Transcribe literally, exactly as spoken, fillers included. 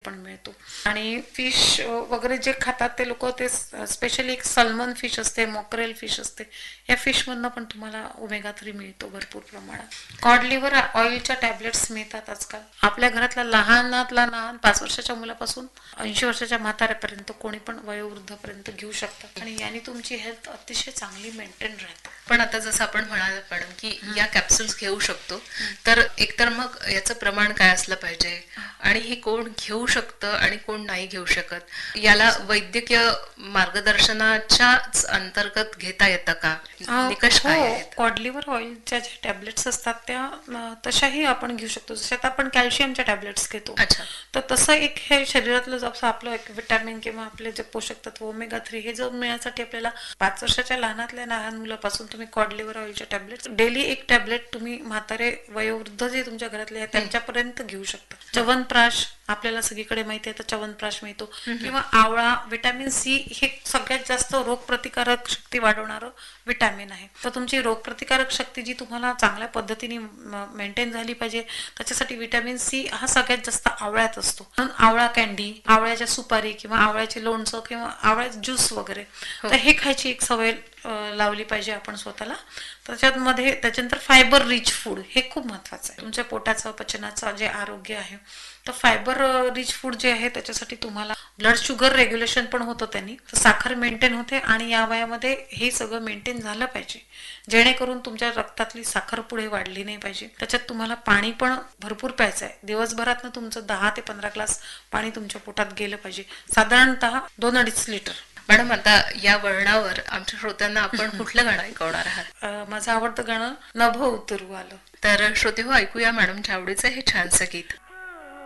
पण मिळतो. आणि फिश वगैरे जे खातात ते लोक ते स्पेशली एक सल्मन फिश असते, मॉकरेल फिश असते, या फिशमधनं पण तुम्हाला ओमेगा थ्री मिळतो भरपूर प्रमाणात. कॉड लिव्हर ऑइलच्या टॅबलेट्स मिळतात आजकाल. आपल्या घरातल्या लहानातला लहान पाच वर्षाच्या मुलापासून ऐंशी वर्षाच्या म्हाताऱ्यापर्यंत कोणी पण वयोवृद्धापर्यंत घेऊ शकतात आणि याने तुमची हेल्थ अतिशय चांगली मेंटेन राहते. पण आता जसं आपण म्हणाल मॅडम की या कॅप्सूल्स घेऊ शकतो, तर एकतर मग याचं प्रमाण काय असलं पाहिजे आणि हे कोण घेऊ शकतं आणि कोण नाही घेऊ शकत, याला वैद्यकीय मार्गदर्शनाच्याच अंतर्गत घेता येतं का? निकष काय आहेत? कॉड लिव्हर ऑइलच्या ज्या टॅबलेट्स असतात त्या तशाही आपण घेऊ शकतो. जशात आपण कॅल्शियमच्या टॅबलेट्स घेतो, तर तसं एक हे शरीरातलं जसं आपलं एक विटॅमिन किंवा आपले जे पोषक तत्व ओमेगा थ्री हे जर मिळण्यासाठी आपल्याला पाच वर्षाच्या लहानातल्या लहान मुलापासून तुम्ही कॉड लिव्हर ऑइलच्या टॅबलेट्स डेली एक टॅबलेट तुम्ही म्हातारे वयोवृद्ध जे तुमच्या घरातले आहेत त्यांच्यापर्यंत घेऊ शकता. च्यवनप्राश आपल्याला सगळीकडे माहिती आहे, तर च्यवनप्राश मिळतो, किंवा आवळा. विटॅमिन सी हे सगळ्यात जास्त रोगप्रतिकारक शक्ती वाढवणारं विटॅमिन आहे. तर तुमची रोगप्रतिकारक शक्ती जी तुम्हाला चांगल्या पद्धतीने मेंटेन झाली पाहिजे त्याच्यासाठी विटॅमिन सी हा सगळ्यात जास्त आवळ्यात असतो. म्हणून आवळा कॅन्डी, आवळ्याच्या सुपारी किंवा आवळ्याचे लोणचं किंवा आवळ्याचे ज्यूस वगैरे, तर हे खायची एक सवय लावली पाहिजे आपण स्वतःला. त्याच्यामध्ये त्याच्यानंतर फायबर रिच फूड हे खूप महत्वाचं आहे. तुमच्या पोटाचं पचनाचं जे आरोग्य आहे, तर फायबर रिच फूड जे आहे त्याच्यासाठी तुम्हाला ब्लड शुगर रेग्युलेशन पण होतं, त्यांनी साखर मेंटेन होते आणि या वयामध्ये हे सगळं मेंटेन झालं पाहिजे जेणेकरून तुमच्या रक्तातली साखर पुढे वाढली नाही पाहिजे. त्याच्यात तुम्हाला पाणी पण भरपूर प्यायचं आहे. दिवसभरातनं तुमचं दहा ते पंधरा ग्लास पाणी तुमच्या पोटात गेलं पाहिजे, साधारणतः दोन अडीच लिटर. मॅडम, आता या वळणावर आमच्या श्रोत्यांना आपण कुठलं गाणं ऐकवणार आहात? माझं आवडतं गाणं नभ उतरू आलं. तर श्रोते हो, ऐकूया मॅडमच्या आवडीचं हे छानसं गीत.